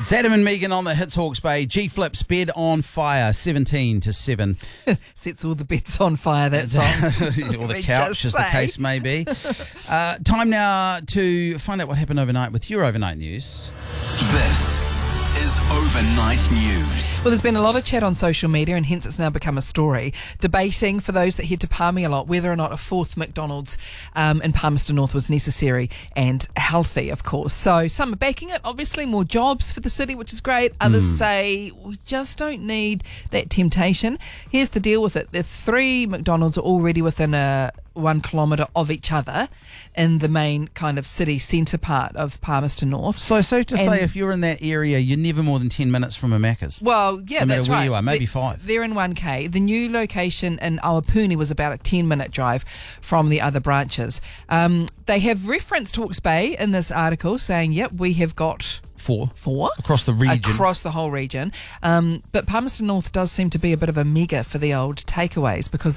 It's Adam and Megan on the Hits Hawke's Bay. G-Flip's Bed on Fire, 17-7. Sets all the beds on fire, that song. Or the couch, as the case may be. Time now to find out what happened overnight with your overnight news. This is Overnight News. Well, there's been a lot of chat on social media, and hence it's now become a story, debating for those that head to Palmy a lot whether or not a fourth McDonald's in Palmerston North was necessary and healthy, of course. So some are backing it, obviously more jobs for the city, which is great. Others say we just don't need that temptation. Here's the deal with it. The 3 McDonald's are already within a 1 kilometre of each other in the main kind of city centre part of Palmerston North. So to say, if you're in that area, you're never more than 10 minutes from a Macca's. Well, yeah, no matter that's where right. you are, maybe 5. They're in 1K. The new location in Awapuni was about a 10-minute drive from the other branches. They have referenced Hawke's Bay in this article, saying, yep, we have got 4 across the region. Across the whole region. But Palmerston North does seem to be a bit of a mega for the old takeaways, because